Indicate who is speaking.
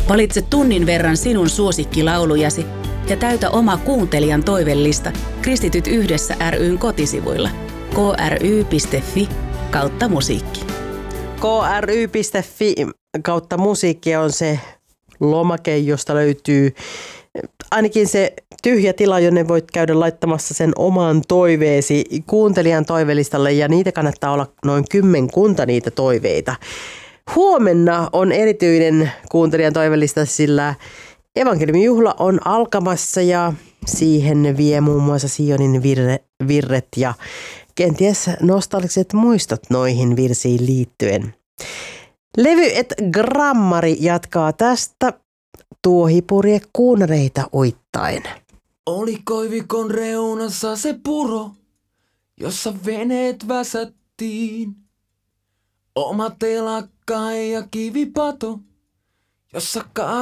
Speaker 1: Valitse tunnin verran sinun suosikkilaulujasi ja täytä oma kuuntelijan toivellista Kristityt yhdessä ry:n kotisivuilla kry.fi/musiikki.
Speaker 2: kry.fi/musiikki on se lomake, josta löytyy ainakin se tyhjä tila, jonne voit käydä laittamassa sen oman toiveesi kuuntelijan toivelistalle, ja niitä kannattaa olla noin 10 niitä toiveita. Huomenna on erityinen kuuntelijan toivelista, sillä evankeliumijuhla on alkamassa ja siihen vie muun muassa Sionin virret ja kenties nostalgiset muistot noihin virsiin liittyen. Levy et grammari jatkaa tästä tuohipurje kuunareita uittain.
Speaker 3: Oli koivikon reunassa se puro, jossa veneet väsättiin. Oma telakka ja kivipato, jossa